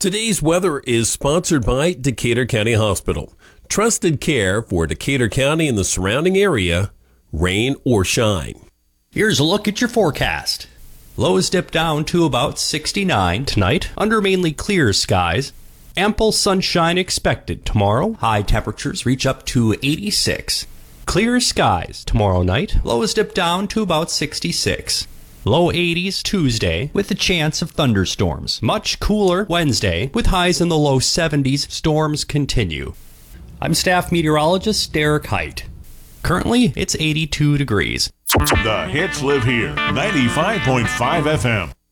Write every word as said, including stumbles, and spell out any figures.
Today's weather is sponsored by Decatur County Hospital. Trusted care for Decatur County and the surrounding area, rain or shine. Here's a look at your forecast. Lows dip down to about sixty-nine tonight under mainly clear skies. Ample sunshine expected tomorrow. High temperatures reach up to eighty-six. Clear skies tomorrow night. Lows dip down to about sixty-six. Low eighties Tuesday with a chance of thunderstorms. Much cooler Wednesday with highs in the low seventies. Storms continue. I'm staff meteorologist Derek Height. Currently, it's eighty-two degrees. The hits live here. ninety-five point five F M.